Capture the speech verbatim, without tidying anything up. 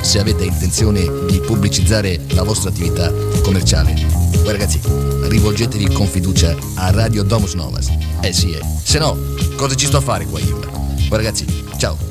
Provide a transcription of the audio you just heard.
se avete intenzione di pubblicizzare la vostra attività commerciale. Voi ragazzi, rivolgetevi con fiducia a Radio Domus Novas. Eh sì, eh. Se no, cosa ci sto a fare qua io? Voi ragazzi, ciao.